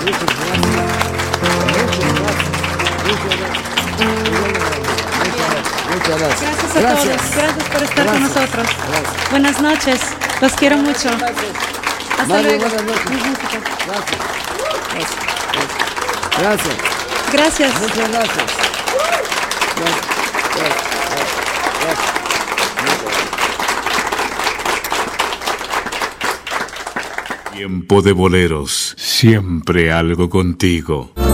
Muchas gracias. Gracias a todos. Gracias por estar con nosotros. Buenas noches. Los quiero mucho. Hasta Mario, luego. buenas noches. Mis músicos. Gracias. Gracias. Muchas gracias. Tiempo de boleros, siempre algo contigo.